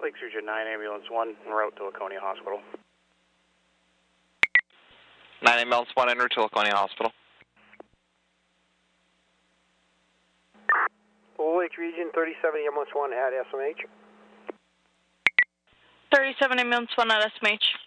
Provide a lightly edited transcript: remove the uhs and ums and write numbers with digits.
Lakes Region 9, Ambulance 1, en route to Laconia Hospital. 9 Ambulance 1, en route to Laconia Hospital. Lakes Region 37 Ambulance 1 at SMH. 37 Ambulance 1 at SMH.